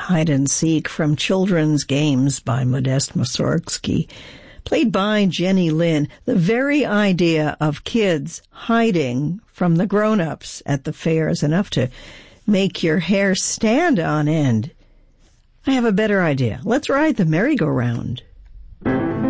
Hide and Seek from Children's Games by Modest Mussorgsky, played by Jenny Lin. The very idea of kids hiding from the grown-ups at the fair is enough to make your hair stand on end. I have a better idea. Let's ride the merry-go-round.